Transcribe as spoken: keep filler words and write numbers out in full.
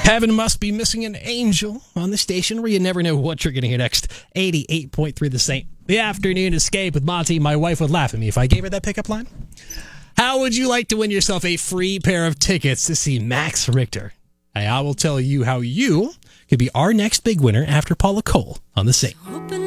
Heaven must be missing an angel on the station where you never know what you're going to hear next. eighty-eight point three The Saint. The Afternoon Escape with Monty. My wife would laugh at me if I gave her that pickup line. How would you like to win yourself a free pair of tickets to see Max Richter? I will tell you how you could be our next big winner after Paula Cole on The Saint.